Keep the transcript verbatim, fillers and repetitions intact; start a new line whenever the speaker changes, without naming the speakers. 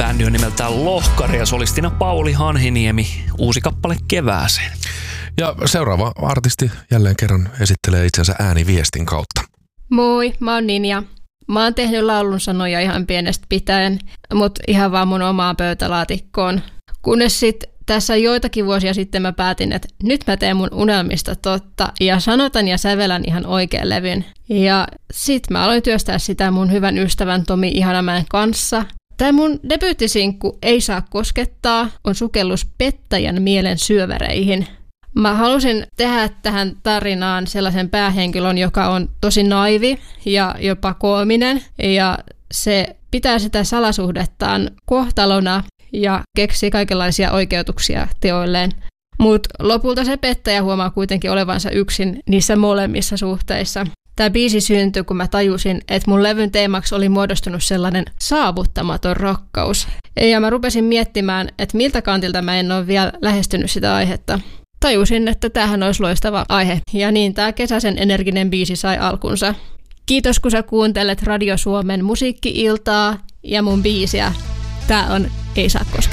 Bändi on nimeltään Lohkari ja solistina Pauli Hanhiniemi. Uusi kappale kevääseen.
Ja seuraava artisti jälleen kerran esittelee itsensä ääniviestin kautta.
Moi, mä oon Ninja. Mä oon tehnyt laulun sanoja ihan pienestä pitäen, mutta ihan vaan mun omaan pöytälaatikkoon. Kunnes sitten tässä joitakin vuosia sitten mä päätin, että nyt mä teen mun unelmista totta ja sanotan ja sävelän ihan oikean levyn. Ja sit mä aloin työstää sitä mun hyvän ystävän Tomi Ihanamäen kanssa. Tää mun debyyttisinkku Ei saa koskettaa on sukellus pettäjän mielen syövereihin. Mä halusin tehdä tähän tarinaan sellaisen päähenkilön, joka on tosi naivi ja jopa koominen. Ja se pitää sitä salasuhdettaan kohtalona ja keksii kaikenlaisia oikeutuksia teoilleen. Mutta lopulta se pettäjä huomaa kuitenkin olevansa yksin niissä molemmissa suhteissa. Tämä biisi syntyi, kun mä tajusin, että mun levyn teemaksi oli muodostunut sellainen saavuttamaton rakkaus. Ja mä rupesin miettimään, että miltä kantilta mä en ole vielä lähestynyt sitä aihetta. Tajusin, että tämähän olisi loistava aihe, ja niin tämä kesäisen energinen biisi sai alkunsa. Kiitos, kun sä kuuntelet Radio Suomen musiikki-iltaa ja mun biisiä. Tää on Ei saa koskettaa.